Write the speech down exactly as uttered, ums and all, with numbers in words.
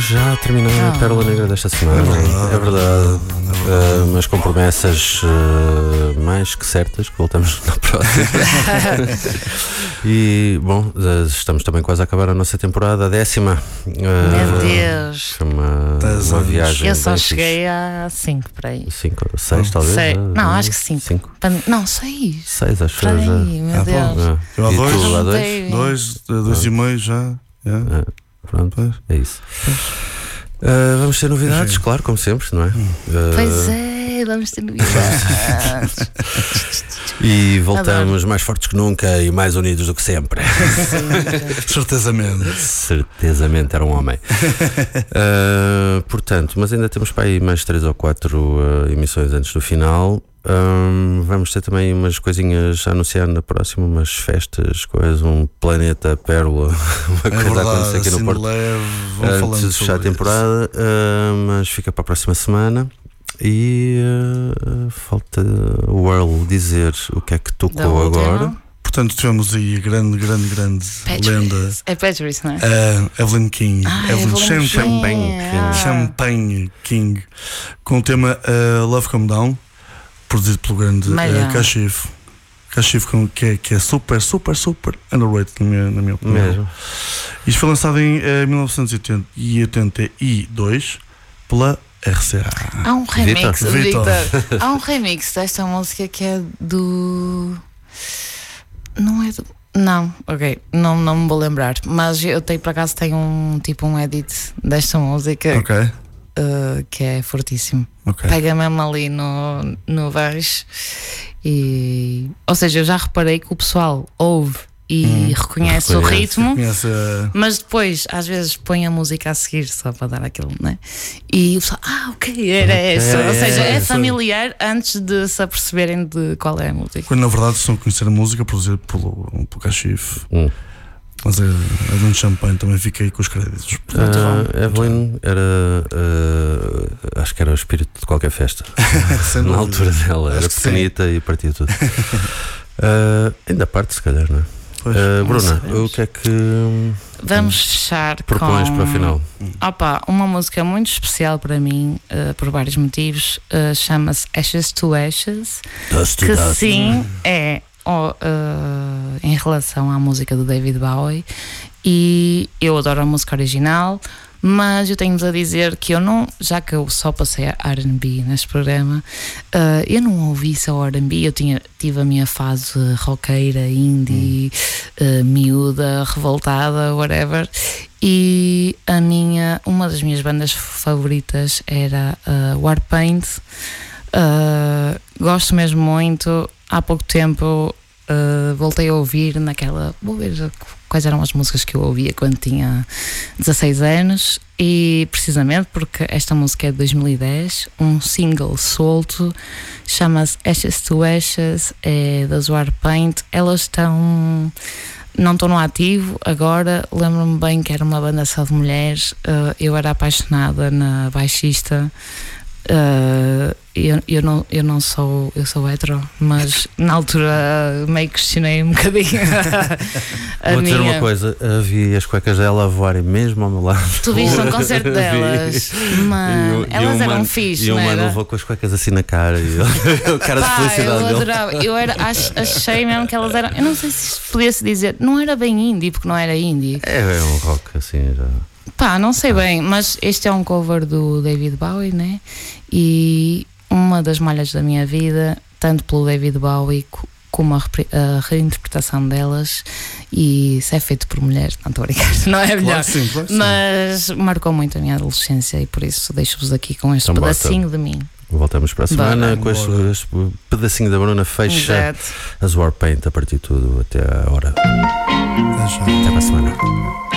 Estamos já a terminar oh. a Pérola Negra desta semana. É verdade, é verdade. Uh, mas com promessas uh, mais que certas, que voltamos na próxima. E, bom, uh, estamos também quase a acabar a nossa temporada, a décima. Uh, Meu Deus! Foi uma, uma viagem. Eu só cheguei a cinco, por aí. cinco, seis, talvez? Sei. Não, acho que cinco. cinco. Não, seis. seis, acho que já. Meu ah, Deus. Ah. Eu há E dois, tu, há dois? Dois, dois e meio já. Yeah. Ah, pronto, é isso. Uh, vamos ter novidades, claro, como sempre, não é? Uh, pois é, vamos ter novidades. E voltamos Adoro. mais fortes que nunca e mais unidos do que sempre. Certezamente. Certezamente era um homem. uh, Portanto, mas ainda temos para aí mais três ou quatro uh, emissões antes do final. Um, vamos ter também umas coisinhas a anunciar na próxima, umas festas, coisas, um planeta pérola, uma é coisa verdade, a acontecer aqui assim no Porto leve, antes de fechar a temporada, uh, mas fica para a próxima semana. E uh, falta o Earl dizer o que é que tocou agora. Portanto, tivemos aí a grande, grande, grande Patrice. lenda. É Patrice, não é? Uh, Evelyn King. Ah, Evelyn Evelyn Champagne King. King. Ah. Champagne King. Com o tema uh, Love Come Down, produzido pelo grande uh, Kashif. Kashif, que é, que é super, super, super underrated, na minha, na minha opinião. Mesmo. Isto foi lançado em uh, mil novecentos e oitenta e dois pela R C A. Há um remix, Victor. Victor. Há um remix desta música que é do. Não é do. Não, ok, não, não me vou lembrar. Mas eu tenho, por acaso, tenho um tipo um edit desta música. Ok. Uh, que é fortíssimo. Okay. Pega mesmo ali no, no baixo. E, ou seja, eu já reparei que o pessoal ouve e hum, reconhece, reconhece o ritmo, reconhece a... mas depois às vezes põe a música a seguir só para dar aquilo, né? E o pessoal, ah, ok, era okay, essa. É, ou seja, é, é familiar antes de se aperceberem de qual é a música. Quando na verdade estão a conhecer a música produzida pelo, pelo Kashif. Hum. Mas a Evelyn Champagne também fica aí com os créditos. Uh, Evelyn era uh, acho que era o espírito de qualquer festa. Na altura dela, acho era pequenita sim. E partia tudo. uh, ainda parte, se calhar, não é? Pois, uh, Bruna, o que é que vamos fechar propões com... para o final? Opa, uma música muito especial para mim, uh, por vários motivos. Uh, chama-se Ashes to Ashes. Dust to que dust. Sim, é oh, uh, em relação à música do David Bowie. E eu adoro a música original, mas eu tenho-vos a dizer que eu não, já que eu só passei a R and B neste programa, uh, eu não ouvi só R and B. Eu tinha, tive a minha fase roqueira, indie, hum. uh, miúda, revoltada, whatever. E a minha, uma das minhas bandas favoritas era uh, Warpaint. Uh, gosto mesmo muito. Há pouco tempo uh, voltei a ouvir naquela. Vou ver quais eram as músicas que eu ouvia quando tinha dezasseis anos. E precisamente porque esta música é de dois mil e dez, um single solto, chama-se Ashes to Ashes, é das Warpaint. Elas estão. Não estou no ativo agora. Lembro-me bem que era uma banda só de mulheres. Uh, eu era apaixonada na baixista. Uh, eu, eu, não, eu não sou, eu sou hetero, mas na altura meio questionei um bocadinho. a Vou dizer minha... uma coisa: vi as cuecas dela a voarem mesmo ao meu lado. Tu viste um concerto delas, mano, e, elas e eram mano, fixe, e o não mano era? levou com as cuecas assim na cara e o cara Pá, de felicidade eu dele. adorava. Eu era, ach, achei mesmo que elas eram. Eu não sei se podia-se dizer, não era bem indie, porque não era indie. É, é um rock assim já. Pá, não sei bem, mas este é um cover do David Bowie, né? E uma das malhas da minha vida, tanto pelo David Bowie como a, a reinterpretação delas. E se é feito por mulheres, não estou a brincar, não é melhor. Claro, sim, claro, sim. Mas marcou muito a minha adolescência e por isso deixo-vos aqui com este então, pedacinho bota. de mim. Voltamos para a semana com este, este pedacinho da Bruna. Fecha Exato. As Warpaint a partir de tudo até a hora. Até para a semana.